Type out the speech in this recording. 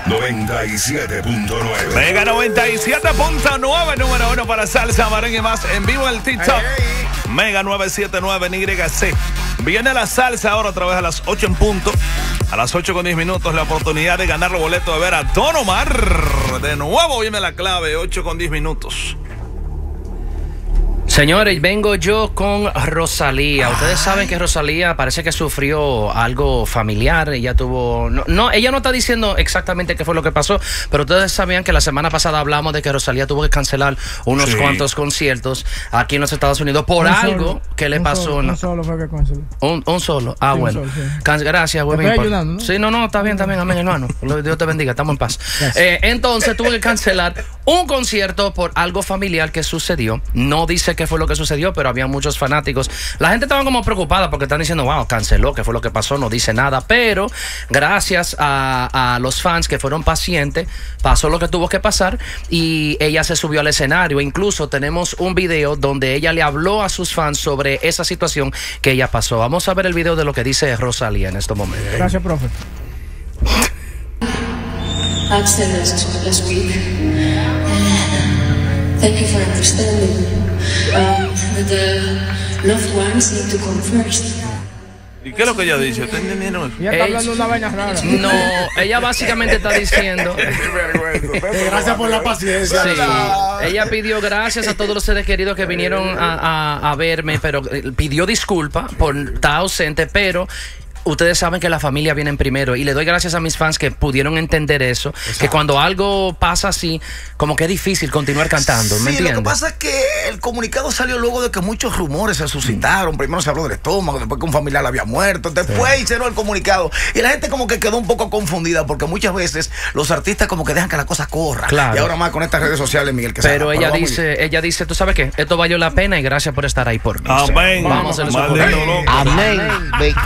97.9. Mega 97.9, número 1 para salsa, merengue y más en vivo en el TikTok. Mega 979 NYC. Viene la salsa ahora otra vez a las 8 en punto. A las 8 con 10 minutos la oportunidad de ganar los boletos de ver a Don Omar. De nuevo viene la clave, 8 con 10 minutos. Señores, vengo yo con Rosalía. Ustedes saben que Rosalía parece que sufrió algo familiar. Ella tuvo... ella no está diciendo exactamente qué fue lo que pasó, pero ustedes sabían que la semana pasada hablamos de que Rosalía tuvo que cancelar unos cuantos conciertos aquí en los Estados Unidos por algo que le pasó. Un solo fue que canceló. Un solo. Ah, sí, bueno. Solo, sí. Gracias, güey. ¿Me estoy ayudando, no? Sí, no, está bien, amén, hermano. Dios te bendiga, estamos en paz. Entonces tuvo que cancelar un concierto por algo familiar que sucedió. No dice qué fue lo que sucedió, pero había muchos fanáticos. La gente estaba como preocupada porque están diciendo, wow, canceló, qué fue lo que pasó, no dice nada, pero gracias a los fans que fueron pacientes, pasó lo que tuvo que pasar y ella se subió al escenario. Incluso tenemos un video donde ella le habló a sus fans sobre esa situación que ella pasó. Vamos a ver el video de lo que dice Rosalía en estos momentos. Gracias, profe. I've said this last week. Thank you for understanding. The loved ones need to come first. ¿Y qué es lo que ella dice? ¿Ustedes entendieron eso? Ella está hablando una vaina rara. No, ella básicamente está diciendo... Gracias por la paciencia. Sí, ella pidió gracias a todos los seres queridos que vinieron a verme, pero pidió disculpas por estar ausente, pero... Ustedes saben que la familia viene primero y le doy gracias a mis fans que pudieron entender eso. Exacto. Que cuando algo pasa así, como que es difícil continuar cantando, ¿me entiendes? Lo que pasa es que el comunicado salió luego de que muchos rumores se suscitaron. Primero se habló del estómago, después que un familiar había muerto, después hicieron el comunicado y la gente como que quedó un poco confundida porque muchas veces los artistas como que dejan que la cosa corra. Claro. Y ahora más con estas redes sociales, Miguel, que pero ella dice, ¿tú sabes qué? Esto valió la pena y gracias por estar ahí por mí. Amén. Vamos a Amén.